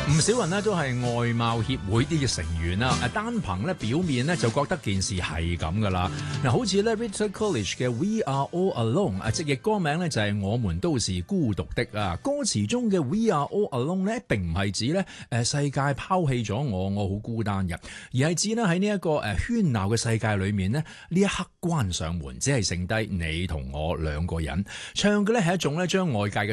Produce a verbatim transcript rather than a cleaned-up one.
唔少人咧都係外貌協會啲嘅成員啦，誒單憑咧表面咧就覺得件事係咁噶啦。嗱，好似咧 Richard Coolidge 嘅 We Are All Alone， 啊直譯歌名咧就係我們都是孤獨的啊。歌詞中嘅 We Are All Alone 咧並唔係指咧誒世界拋棄咗我，我好孤單嘅，而係指咧喺呢一個誒喧鬧嘅世界裏面咧呢一刻關上門，只係剩低你同我兩個人。唱嘅咧係一種咧將外界嘅